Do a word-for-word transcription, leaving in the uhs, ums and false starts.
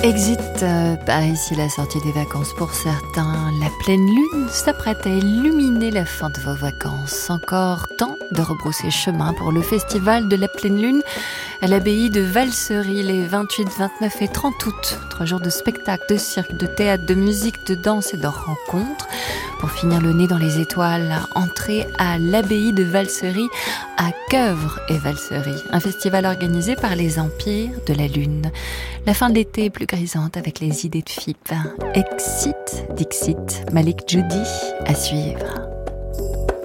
Exit euh, par ici la sortie des vacances pour certains. La pleine lune s'apprête à illuminer la fin de vos vacances. Encore temps de rebrousser chemin pour le festival de la pleine lune à l'abbaye de Valsery les vingt-huit, vingt-neuf et trente août. Trois jours de spectacles, de cirque, de théâtre, de musique, de danse et de rencontres. Pour finir le nez dans les étoiles, entrée à l'abbaye de Valsery à Queuvre et Valsery. Un festival organisé par les Empires de la Lune. La fin de l'été est plus grisante avec les idées de F I P. Exit, Dixit, Malik Judy à suivre.